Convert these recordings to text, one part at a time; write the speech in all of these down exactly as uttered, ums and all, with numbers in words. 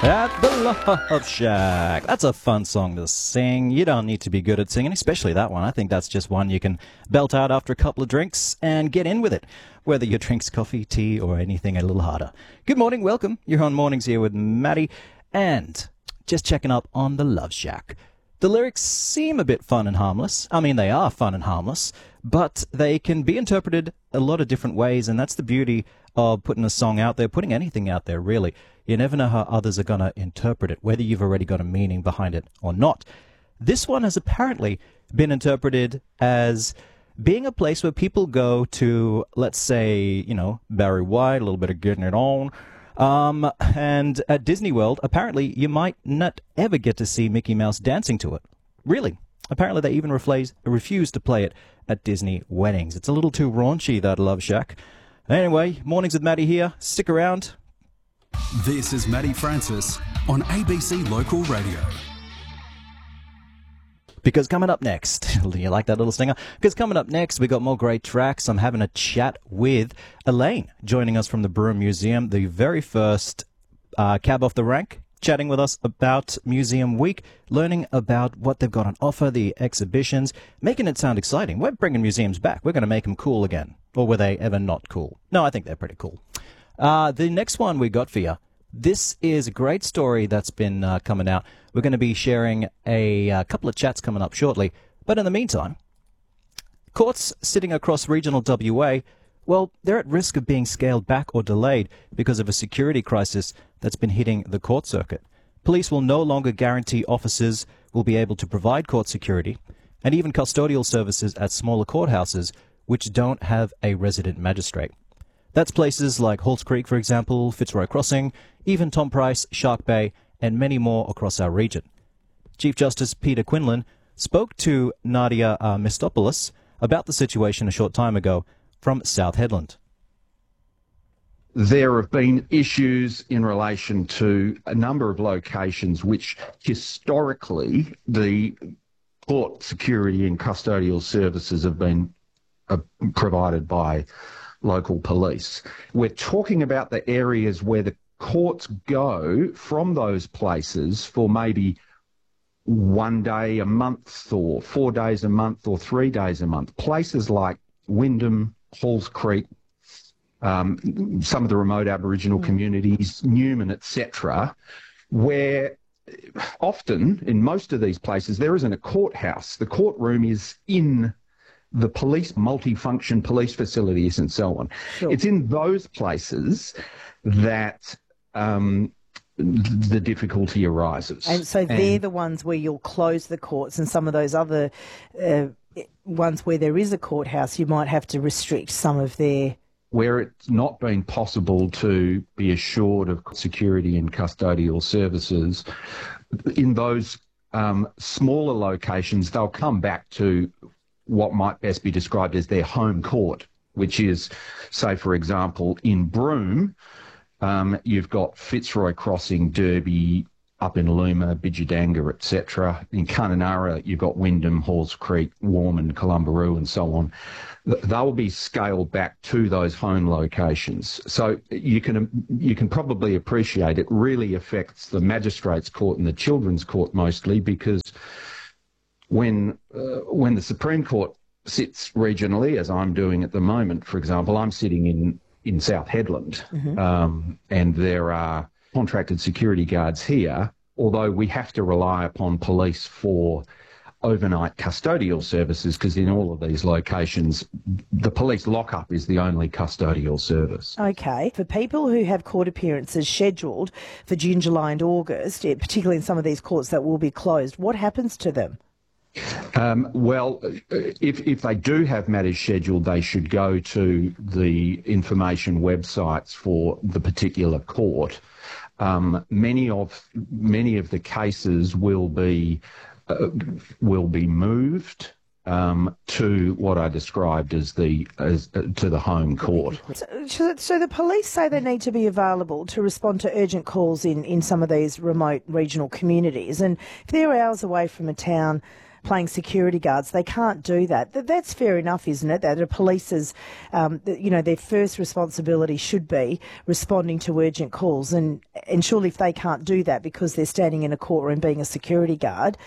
At the Love Shack. That's a fun song to sing. You don't need to be good at singing, especially that one. I think that's just one you can belt out after a couple of drinks and get in with it, whether your drink's coffee, tea, or anything a little harder. Good morning, welcome. You're on Mornings here with Maddie, and just checking up on the Love Shack. The lyrics seem a bit fun and harmless. I mean, they are fun and harmless, but they can be interpreted a lot of different ways, and that's the beauty of putting a song out there, putting anything out there, really. You never know how others are going to interpret it, whether you've already got a meaning behind it or not. This one has apparently been interpreted as being a place where people go to, let's say, you know, Barry White, a little bit of getting it on. Um, and at Disney World, apparently you might not ever get to see Mickey Mouse dancing to it. Really. Apparently they even refuse, refuse to play it at Disney weddings. It's a little too raunchy, that Love Shack. Anyway, Mornings with Maddie here. Stick around. This is Maddie Francis on A B C Local Radio. Because coming up next, do you like that little stinger? Because coming up next, we got more great tracks. I'm having a chat with Elaine, joining us from the Broome Museum, the very first uh, cab off the rank, chatting with us about Museum Week, learning about what they've got on offer, the exhibitions, making it sound exciting. We're bringing museums back. We're going to make them cool again. Or were they ever not cool? No, I think they're pretty cool. Uh, the next one we got for you, this is a great story that's been uh, coming out. We're going to be sharing a, a couple of chats coming up shortly. But in the meantime, courts sitting across regional W A, well, they're at risk of being scaled back or delayed because of a security crisis that's been hitting the court circuit. Police will no longer guarantee officers will be able to provide court security, and even custodial services at smaller courthouses which don't have a resident magistrate. That's places like Halls Creek, for example, Fitzroy Crossing, even Tom Price, Shark Bay, and many more across our region. Chief Justice Peter Quinlan spoke to Nadia uh, Mistopoulos about the situation a short time ago from South Hedland. There have been issues in relation to a number of locations which historically the court security and custodial services have been uh, provided by local police. We're talking about the areas where the courts go from those places for maybe one day a month or four days a month or three days a month. Places like Wyndham, Halls Creek, um, some of the remote Aboriginal communities, Newman, et cetera, where often in most of these places there isn't a courthouse. The courtroom is in the police, multifunction police facilities and so on. Sure. It's in those places that um, the difficulty arises. And so they're and the ones where you'll close the courts, and some of those other uh, ones where there is a courthouse, you might have to restrict some of their... Where it's not been possible to be assured of security and custodial services, in those um, smaller locations, they'll come back to what might best be described as their home court, which is, say, for example, in Broome, um, you've got Fitzroy Crossing, Derby, up in Luma, Bidjadanga, et cetera. In Kununurra, you've got Wyndham, Halls Creek, Warman, Columbaroo, and so on. They'll be scaled back to those home locations. So you can you can probably appreciate it really affects the magistrates' court and the children's court mostly, because when uh, when the Supreme Court sits regionally, as I'm doing at the moment, for example, I'm sitting in, in South Hedland, mm-hmm. um, and there are contracted security guards here, although we have to rely upon police for overnight custodial services, because in all of these locations, the police lockup is the only custodial service. Okay. For people who have court appearances scheduled for June, July and August, particularly in some of these courts that will be closed, what happens to them? Um, well, if, if they do have matters scheduled, they should go to the information websites for the particular court. Um, many of many of the cases will be uh, will be moved um, to what I described as the as uh, to the home court. So, so the police say they need to be available to respond to urgent calls in, in some of these remote regional communities, and if they're hours away from a town playing security guards, they can't do that. That's fair enough, isn't it? That a police's, um, you know, their first responsibility should be responding to urgent calls. And And surely if they can't do that because they're standing in a courtroom being a security guard,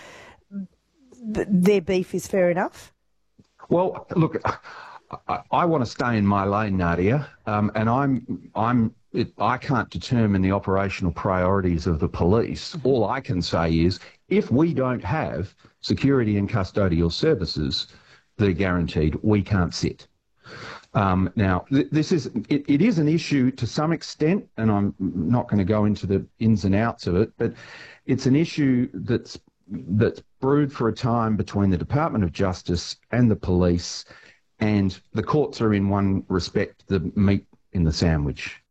their beef is fair enough? Well, look, I, I want to stay in my lane, Nadia, um, and I'm I'm it, I can't determine the operational priorities of the police. All I can say is if we don't have security and custodial services that are guaranteed, we can't sit. Um, now, th- this is it, it is an issue to some extent, and I'm not going to go into the ins and outs of it, but it's an issue that's that's brewed for a time between the Department of Justice and the police, and the courts are in one respect the meat in the sandwich.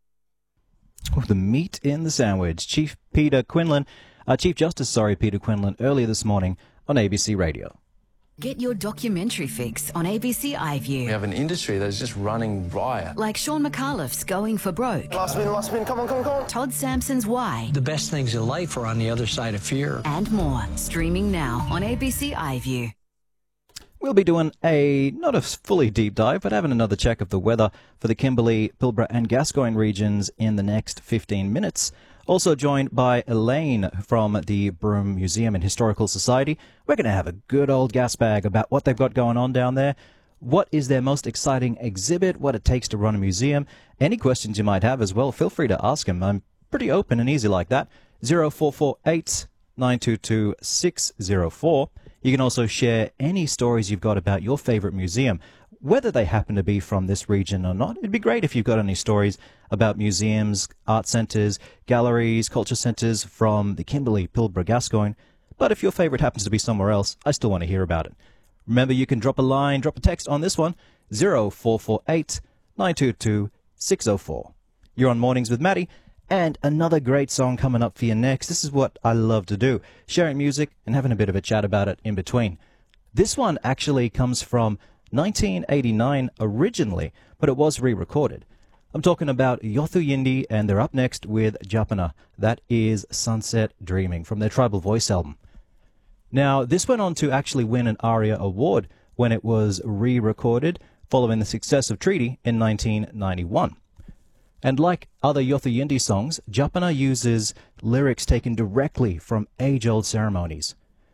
Oh, the meat in the sandwich. Chief Peter Quinlan, uh, Chief Justice, sorry, Peter Quinlan, earlier this morning on A B C Radio. Get your documentary fix on A B C iView. We have an industry that's just running riot. Like Sean McAuliffe's Going for Broke. Last spin, last spin, come on, come on, come on. Todd Sampson's Why. The best things in life are on the other side of fear. And more. Streaming now on A B C iView. We'll be doing a, not a fully deep dive, but having another check of the weather for the Kimberley, Pilbara and Gascoyne regions in the next fifteen minutes. Also joined by Elaine from the Broome Museum and Historical Society. We're going to have a good old gas bag about what they've got going on down there. What is their most exciting exhibit? What it takes to run a museum? Any questions you might have as well, feel free to ask them. I'm pretty open and easy like that. zero four four eight, nine two two, six zero four. You can also share any stories you've got about your favorite museum, whether they happen to be from this region or not. It'd be great if you've got any stories about museums, art centres, galleries, culture centres from the Kimberley, Pilbara, Gascoyne. But if your favourite happens to be somewhere else, I still want to hear about it. Remember, you can drop a line, drop a text on this one, zero four four eight, nine two two, six zero four. You're on Mornings with Maddie, and another great song coming up for you next. This is what I love to do, sharing music and having a bit of a chat about it in between. This one actually comes from nineteen eighty-nine originally, but it was re-recorded. I'm talking about Yothu Yindi, and they're up next with Japana. That is Sunset Dreaming from their Tribal Voice album. Now, this went on to actually win an ARIA award when it was re-recorded following the success of Treaty in nineteen ninety-one. And like other Yothu Yindi songs, Japana uses lyrics taken directly from age-old ceremonies.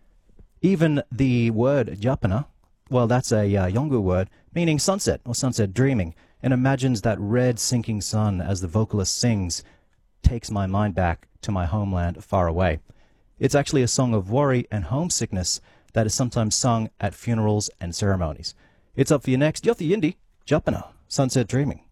Even the word Japana, well, that's a uh, Yolngu word, meaning sunset or sunset dreaming, and imagines that red sinking sun as the vocalist sings, takes my mind back to my homeland far away. It's actually a song of worry and homesickness that is sometimes sung at funerals and ceremonies. It's up for you next, Yothu Yindi, Japana, Sunset Dreaming.